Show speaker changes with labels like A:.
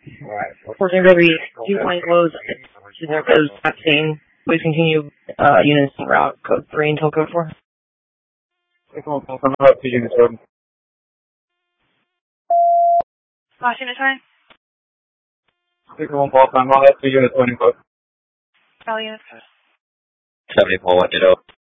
A: Alright.
B: 14 Baby, 220 close. Signal code abstain. Please continue units en route. Code 3 until code 4.
A: Signal confirm route to units road.
C: Last unit time.
A: Signal Paul, route to units 1 code.
C: All units.
D: 74, what did